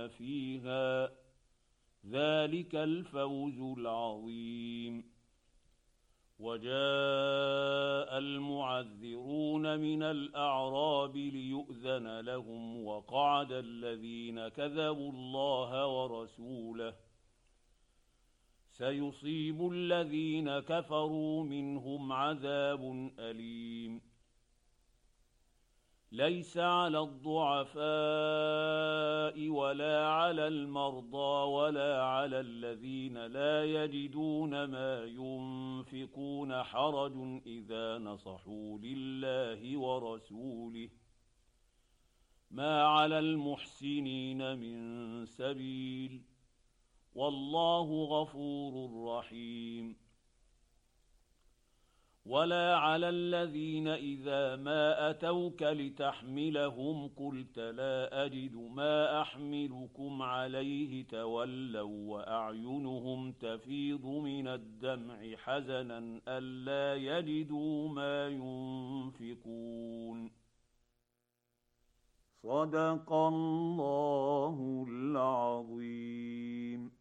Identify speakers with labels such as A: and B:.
A: فيها ذلك الفوز العظيم. وجاء المعذرون من الأعراب ليؤذن لهم وقعد الذين كذبوا الله ورسوله سيصيب الذين كفروا منهم عذاب أليم. ليس على الضعفاء ولا على المرضى ولا على الذين لا يجدون ما ينفقون حرج إذا نصحوا لله ورسوله ما على المحسنين من سبيل والله غفور رحيم. ولا على الذين إذا ما أتوك لتحملهم قلت لا أجد ما أحملكم عليه تولوا وأعينهم تفيض من الدمع حزنا ألا يجدوا ما ينفقون. صدق الله العظيم.